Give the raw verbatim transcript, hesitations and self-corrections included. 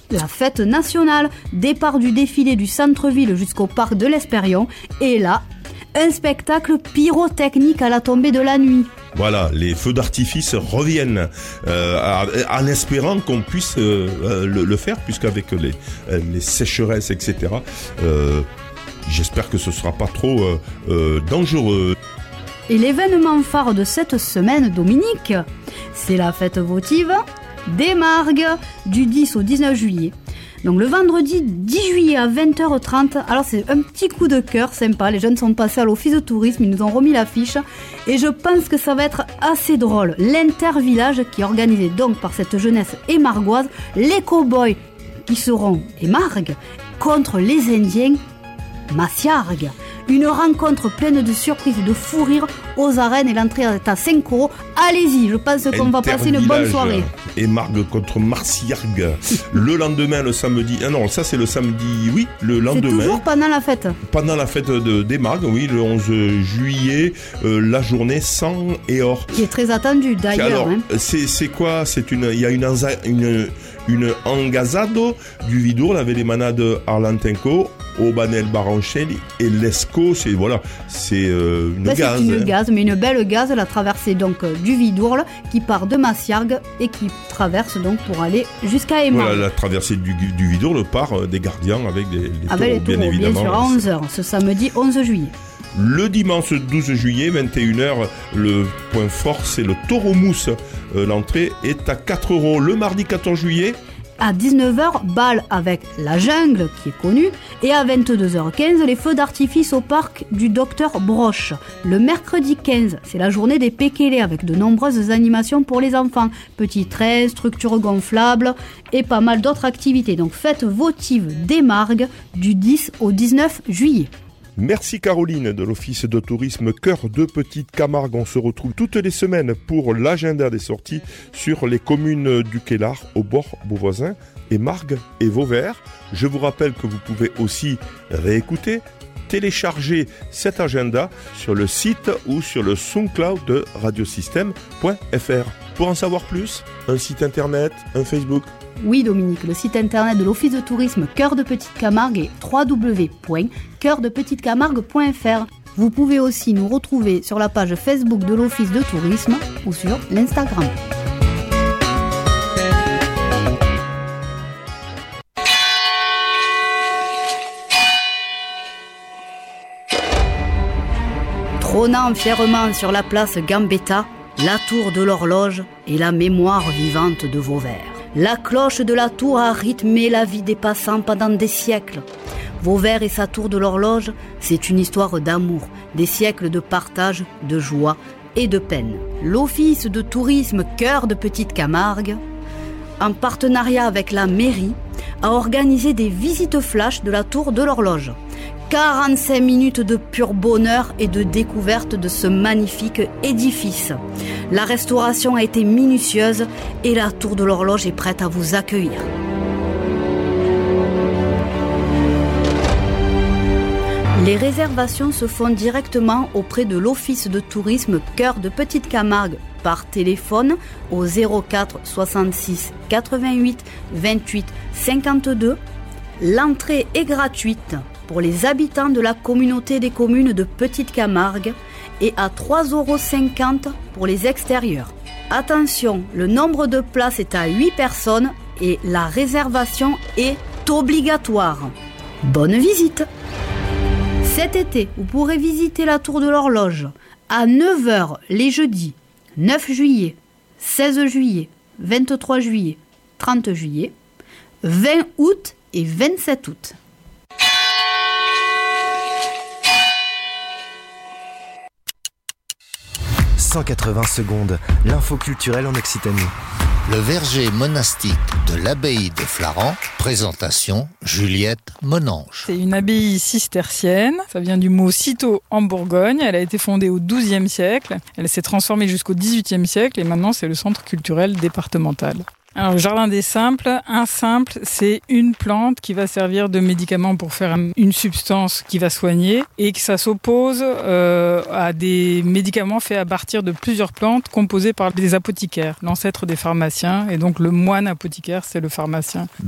la fête nationale, départ du défilé du centre-ville jusqu'au parc de l'Espérion, et là, un spectacle pyrotechnique à la tombée de la nuit. Voilà, les feux d'artifice reviennent euh, en espérant qu'on puisse euh, le, le faire, puisqu'avec les, les sécheresses, et cetera, euh, j'espère que ce ne sera pas trop euh, euh, dangereux. Et l'événement phare de cette semaine, Dominique, c'est la fête votive des Margues du dix au dix-neuf juillet. Donc le vendredi dix juillet à vingt heures trente, alors c'est un petit coup de cœur sympa, les jeunes sont passés à l'office de tourisme, ils nous ont remis l'affiche et je pense que ça va être assez drôle. L'intervillage qui est organisé donc par cette jeunesse émargoise, les cow-boys qui seront émargues contre les Indiens massiargues. Une rencontre pleine de surprises et de fou rire aux arènes et l'entrée est à cinq euros. Allez-y, je pense qu'on va passer une bonne soirée. Et Margue contre Marciargue. Le lendemain, le samedi. Ah non, ça c'est le samedi, oui, le lendemain. C'est toujours pendant la fête. Pendant la fête de, des Margues, oui, le onze juillet, euh, la journée sang et or. Qui est très attendue d'ailleurs. Alors, hein. c'est, c'est quoi c'est une, il y a une, une, une engazado du Vidourle avec les manades Arlantenco, Aubanel Baranchel et l'Esco, c'est voilà, c'est euh, une ben, gaze. C'est une hein. gaze, mais une belle gaze, la traversée donc euh, du Vidourle qui part de Massiargues et qui traverse donc pour aller jusqu'à Émargues. Voilà, la traversée du, du Vidourle part euh, des Gardiens avec des, les avec taureaux, les taureaux, bien évidemment. bien sûr, à onze heures, ce samedi onze juillet. Le dimanche douze juillet, vingt et une heures, le point fort, c'est le taureau mousse. Euh, l'entrée est à quatre euros. Le mardi quatorze juillet, à dix-neuf heures, bal avec la jungle qui est connue et à vingt-deux heures quinze, les feux d'artifice au parc du docteur Broche. Le mercredi quinze, c'est la journée des pékélés avec de nombreuses animations pour les enfants. Petits trains, structures gonflables et pas mal d'autres activités. Donc fête votive des Margues du dix au dix-neuf juillet. merci Caroline de l'Office de tourisme Cœur de Petite Camargue. On se retrouve toutes les semaines pour l'agenda des sorties sur les communes du Quélard, au bord Beauvoisin, Émargues et Vauvert. Je vous rappelle que vous pouvez aussi réécouter, télécharger cet agenda sur le site ou sur le SoundCloud de radiosystème point f r. Pour en savoir plus, un site internet, un Facebook. Oui Dominique, le site internet de l'Office de tourisme Cœur de Petite Camargue est w w w point cœur de petite camargue point f r. Vous pouvez aussi nous retrouver sur la page Facebook de l'Office de tourisme ou sur l'Instagram. Trônant fièrement sur la place Gambetta, la tour de l'horloge et la mémoire vivante de Vauvert. La cloche de la tour a rythmé la vie des passants pendant des siècles. Vauvert et sa tour de l'horloge, c'est une histoire d'amour, des siècles de partage, de joie et de peine. L'Office de tourisme Cœur de Petite Camargue, en partenariat avec la mairie, a organisé des visites flash de la tour de l'horloge. quarante-cinq minutes de pur bonheur et de découverte de ce magnifique édifice. La restauration a été minutieuse et la tour de l'horloge est prête à vous accueillir. Les réservations se font directement auprès de l'Office de tourisme Cœur de Petite Camargue par téléphone au zéro quatre soixante-six quatre-vingt-huit vingt-huit cinquante-deux. L'entrée est gratuite pour les habitants de la communauté des communes de Petite Camargue et à trois euros cinquante pour les extérieurs. Attention, le nombre de places est à huit personnes et la réservation est obligatoire. Bonne visite! Cet été, vous pourrez visiter la tour de l'horloge à neuf heures les jeudis neuf juillet, seize juillet, vingt-trois juillet, trente juillet, vingt août et vingt-sept août. cent quatre-vingts secondes, l'info culturelle en Occitanie. Le verger monastique de l'abbaye de Flaran, présentation Juliette Monange. C'est une abbaye cistercienne, ça vient du mot cîteau en Bourgogne, elle a été fondée au douzième siècle, elle s'est transformée jusqu'au dix-huitième siècle et maintenant c'est le centre culturel départemental. Alors, le jardin des simples, un simple, c'est une plante qui va servir de médicament pour faire une substance qui va soigner et que ça s'oppose euh, à des médicaments faits à partir de plusieurs plantes composées par des apothicaires, l'ancêtre des pharmaciens. Et donc, le moine apothicaire, c'est le pharmacien.